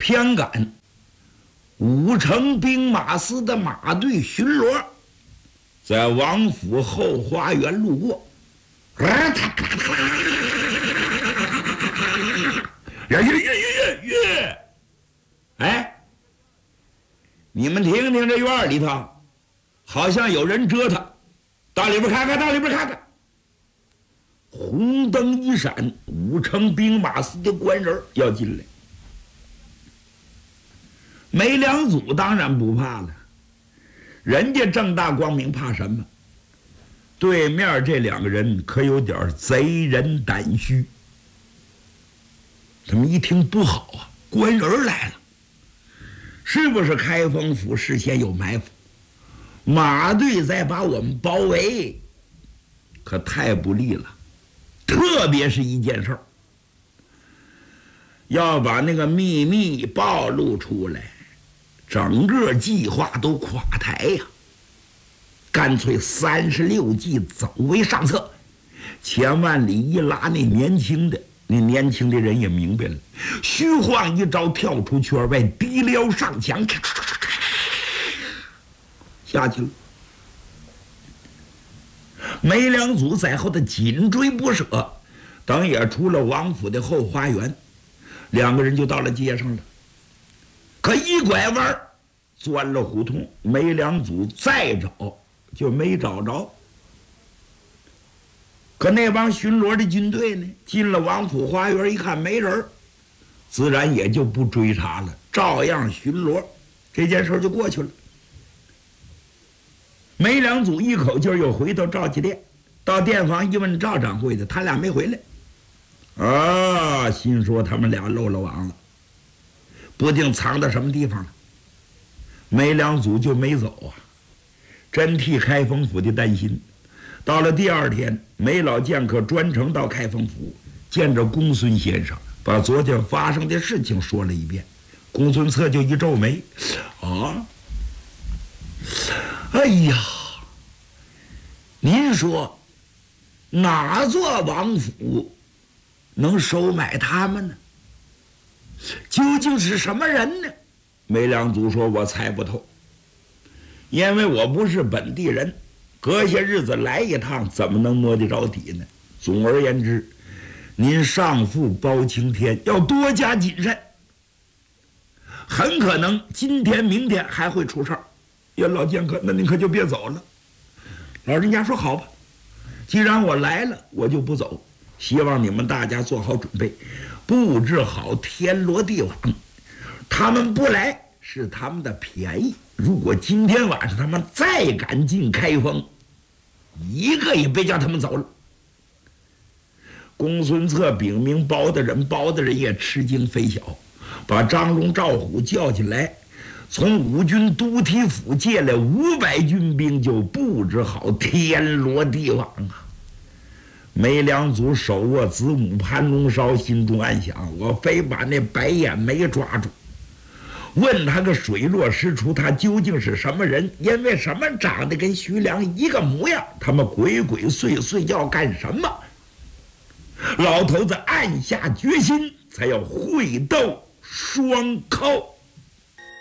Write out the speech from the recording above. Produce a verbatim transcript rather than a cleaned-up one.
偏赶五城兵马司的马队巡逻，在王府后花园路过，耶耶耶耶耶！哎，你们听听，这院里头好像有人折腾，到里边看看，到里边看看。红灯一闪，五城兵马司的官人要进来。梅良祖当然不怕了，人家正大光明，怕什么？对面这两个人可有点贼人胆虚。他们一听不好啊，官人来了，是不是开封府事先有埋伏？马队在把我们包围，可太不利了。特别是一件事儿，要把那个秘密暴露出来，整个计划都垮台呀！干脆三十六计走为上策，千万里一拉那年轻的，那年轻的人也明白了，虚晃一招跳出圈外，提撩上墙，下去了。梅良祖在后的紧追不舍，等也出了王府的后花园，两个人就到了街上了。可一拐弯，钻了胡同，梅良祖再找就没找着。可那帮巡逻的军队呢，进了王府花园一看没人，自然也就不追查了，照样巡逻，这件事就过去了。梅良祖一口气又回到赵家店，到店房一问赵掌柜的，他俩没回来。啊，心说他们俩漏了网了，不定藏到什么地方了。梅良祖就没走啊，真替开封府的担心。到了第二天，梅老剑客专程到开封府见着公孙先生，把昨天发生的事情说了一遍。公孙策就一皱眉，啊，哎呀，您说哪座王府能收买他们呢？究竟是什么人呢？梅良祖说，我猜不透，因为我不是本地人，隔些日子来一趟，怎么能摸得着底呢？总而言之，您上父包青天要多加谨慎，很可能今天明天还会出事儿。呀，老剑客，那您可就别走了。老人家说好吧，既然我来了，我就不走。希望你们大家做好准备，布置好天罗地网。他们不来是他们的便宜，如果今天晚上他们再敢进开封，一个也别叫他们走了。公孙策禀明包大人，包大人也吃惊非小，把张龙赵虎叫进来，从五军都提府借来五百军兵，就布置好天罗地网啊！梅良祖手握子母盘龙梢，心中暗想：我非把那白眼眉抓住，问他个水落石出，他究竟是什么人？因为什么长得跟徐良一个模样？他们鬼鬼祟祟要干什么？老头子暗下决心，才要会斗双靠。